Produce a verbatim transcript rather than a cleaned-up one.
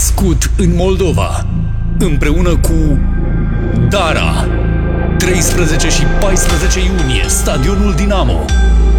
crescut în Moldova, împreună cu Dara. treisprezece și paisprezece iunie, Stadionul Dinamo.